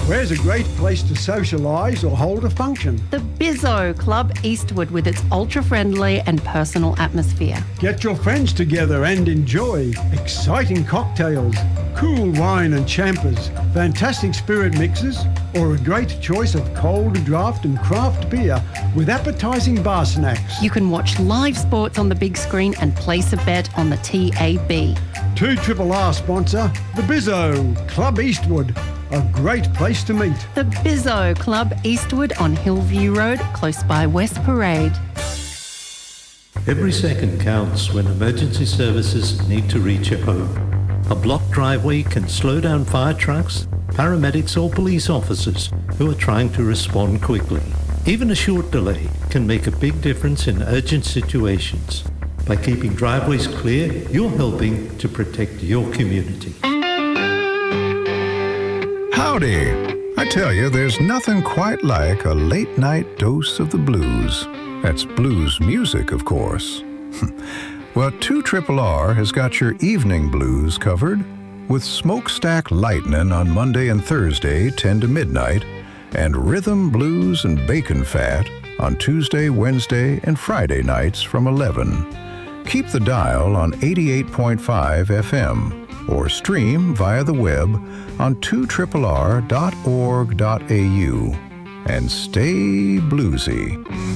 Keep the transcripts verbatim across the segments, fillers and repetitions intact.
Where's a great place to socialise or hold a function? The Bizzo Club Eastwood with its ultra-friendly and personal atmosphere. Get your friends together and enjoy exciting cocktails, cool wine and champers, fantastic spirit mixes, or a great choice of cold draft and craft beer with appetising bar snacks. You can watch live sports on the big screen and place a bet on the T A B. two R R sponsor, the Bizzo Club Eastwood. A great place to meet. The Bizzo Club Eastwood on Hillview Road, close by West Parade. Every second counts when emergency services need to reach your home. A blocked driveway can slow down fire trucks, paramedics or police officers who are trying to respond quickly. Even a short delay can make a big difference in urgent situations. By keeping driveways clear, you're helping to protect your community. Howdy! I tell you, there's nothing quite like a late-night dose of the blues. That's blues music, of course. Well, two R R R has got your evening blues covered with Smokestack Lightnin' on Monday and Thursday, ten to midnight, and Rhythm, Blues, and Bacon Fat on Tuesday, Wednesday, and Friday nights from eleven. Keep the dial on eighty-eight point five F M or stream via the web on two R R R dot org dot A U. And stay bluesy.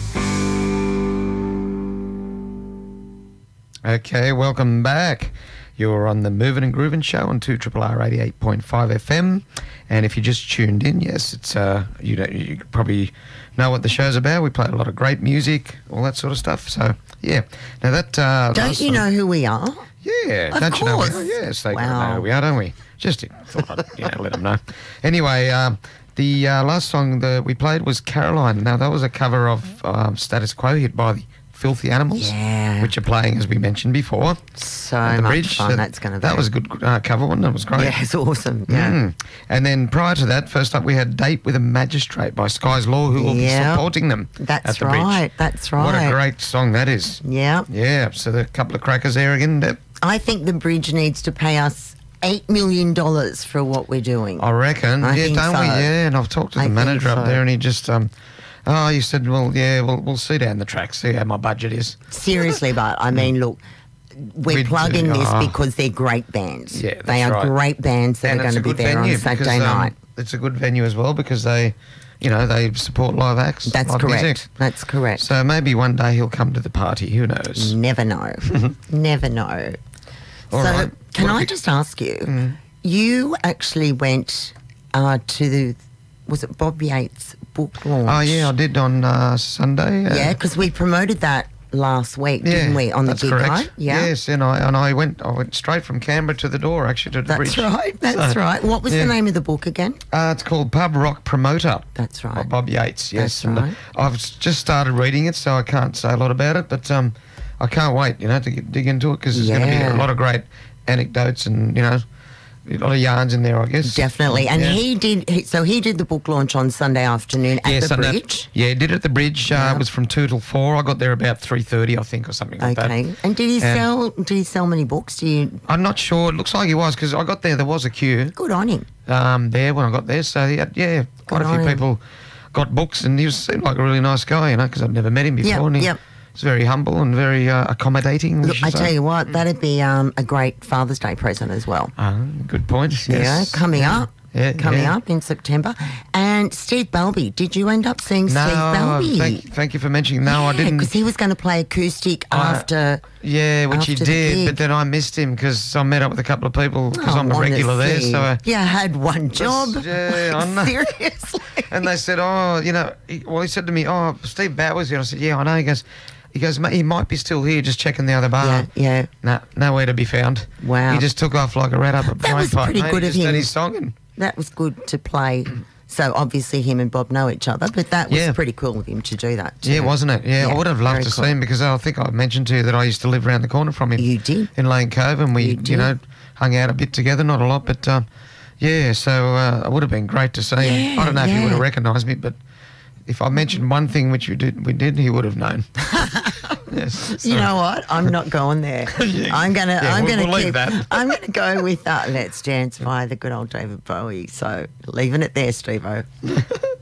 Okay, welcome back. You're on the Moving and Grooving show on two R R R eighty-eight point five F M. And if you just tuned in, yes, it's uh, you know, you probably know what the show's about. We play a lot of great music, all that sort of stuff. So, yeah. Now that... Uh, don't you know who we are? Yeah. Of don't course. you know we are? Yes, they wow. know who we are, don't we? Just thought I'd you know, let them know. Anyway, um, the uh, last song that we played was Caroline. Now, that was a cover of um, Status Quo hit by the Filthy Animals, yeah. which are playing, as we mentioned before. So much bridge. fun that, that's going to be. That was a good uh, cover one. That was great. Yeah, it's awesome. Yeah. Mm. And then prior to that, first up, we had Date with a Magistrate by Sky's Law, who will yeah. be supporting them That's at the right. bridge. That's right. What a great song that is. Yeah. Yeah. So the couple of crackers there again, Deb. I think the bridge needs to pay us eight million dollars for what we're doing. I reckon. I yeah, think don't so. we? Yeah, and I've talked to the I manager think up so. there, and he just, um, oh, he said, well, yeah, we'll, we'll see down the track, see how my budget is. Seriously, but I mean, look, we're We'd, plugging uh, this oh. because they're great bands. Yeah, that's they are right. great bands that and are going to be there on Saturday because, um, night. It's a good venue as well because they, you know, they support live acts. That's live correct. music. That's correct. So maybe one day he'll come to the party. Who knows? Never know. Never know. All so, right. can What I have you- just ask you? Mm. You actually went uh, to the, was it Bob Yates' book launch? Oh, yeah, I did on uh, Sunday. Uh, Yeah, because we promoted that last week, yeah, didn't we, on the that's gig correct. night? Yeah. Yes, and I and I went I went straight from Canberra to the door, actually, to the That's bridge. right. That's So, right. What was yeah. the name of the book again? Uh, it's called Pub Rock Promoter. That's By right. Bob Yates, yes. That's and, uh, right. I've s- just started reading it, so I can't say a lot about it, but um, I can't wait, you know, to get, dig into it because there's going to be Yeah. a lot of great anecdotes and, you know, a lot of yarns in there, I guess. Definitely. And Yeah. he did, he, so he did the book launch on Sunday afternoon at yeah, the Sunday- bridge. Yeah, did it at the bridge. Uh, Yeah. It was from two till four. I got there about three thirty, I think, or something like that. Okay. And did he And- sell, did he sell many books? Do you, I'm not sure. It looks like he was because I got there. There was a queue good on him. um, there when I got there. So he had, yeah, quite Good a on few him. people got books, and he was seemed like a really nice guy, you know, because I'd never met him before. Yep, and he yep. was very humble and very uh, accommodating. we Look, should I say. tell you what, that'd be um, a great Father's Day present as well. Uh, good point. Yes. Yeah, coming Yeah. up. Yeah, coming yeah. up in September. And Steve Belby, did you end up seeing No, Steve Belby? thank, thank you for mentioning. No, I didn't. Because he was going to play acoustic I- after. Yeah, which he after the did, gig. but then I missed him because I met up with a couple of people because Oh, I'm a regular there. honestly. So, uh, yeah, I had one job. yeah, I know. Seriously. And they said, oh, you know, he, well, he said to me, oh, Steve Bowers here. I said, yeah, I know. He goes, he goes, mate, he might be still here, just checking the other bar. Yeah, yeah. Nah, nowhere to be found. Wow. He just took off like a rat up a That was pipe, pretty mate. good he of just him. did his song and That was good to play. So obviously him and Bob know each other, but that was Yeah. pretty cool of him to do that too. yeah, wasn't it? Yeah, Yeah, I would have loved very to cool. see him because I think I mentioned to you that I used to live around the corner from him. You did. In Lane Cove, and we, You you, did. know, hung out a bit together, not a lot, but um, yeah, so uh, it would have been great to see him. Yeah, I don't know if he yeah. would have recognised me, but if I mentioned one thing which you did, we did, he would have known. Yes. So. You know what? I'm not going there. I'm gonna. Yeah, I'm we'll- gonna we'll leave keep. that. I'm gonna go with uh, "Let's Dance" by the good old David Bowie. So leaving it there, Steve-O.